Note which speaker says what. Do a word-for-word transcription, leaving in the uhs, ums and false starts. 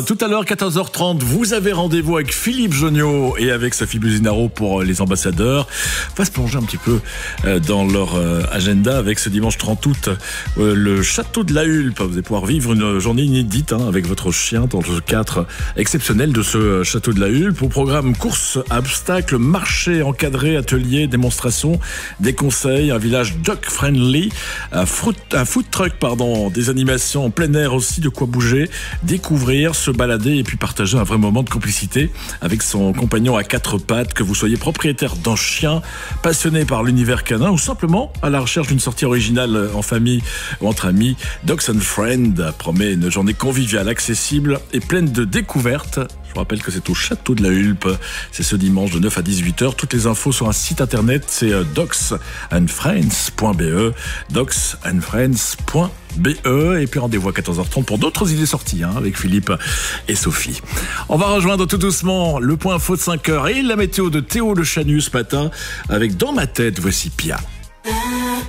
Speaker 1: Tout à l'heure, quatorze heures trente, vous avez rendez-vous avec Philippe Jonniot et avec Sophie Buzinaro pour les ambassadeurs. On va se plonger un petit peu dans leur agenda avec ce dimanche trente août, le château de la Hulpe. Vous allez pouvoir vivre une journée inédite hein, avec votre chien dans le cadre exceptionnel de ce château de la Hulpe. Au programme course à obstacles, marché encadré, atelier, démonstration, des conseils, un village dog friendly, un, fruit, un food truck, pardon, des animations en plein air aussi, de quoi bouger, découvrir, se balader et puis partager un vrai moment de complicité avec son compagnon à quatre pattes. Que vous soyez propriétaire d'un chien, passionné par l'univers canin ou simplement à la recherche d'une sortie originale en famille ou entre amis, Dogs and Friends promet une journée conviviale, accessible et pleine de découvertes. Je vous rappelle que c'est au château de la Hulpe. C'est ce dimanche de neuf à dix-huit heures. Toutes les infos sur un site internet, c'est dogs and friends point b e, dogs and friends point b e. Et puis rendez-vous à quatorze heures trente pour d'autres idées sorties hein, avec Philippe et Sophie. On va rejoindre tout doucement le point info de cinq heures et la météo de Théo Le Chanu ce matin avec Dans ma tête, voici Pia.